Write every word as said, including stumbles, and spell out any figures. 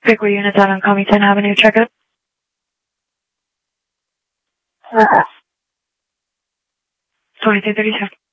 Pickle units out on Comington Avenue, check it. Uh, twenty-two thirty-two.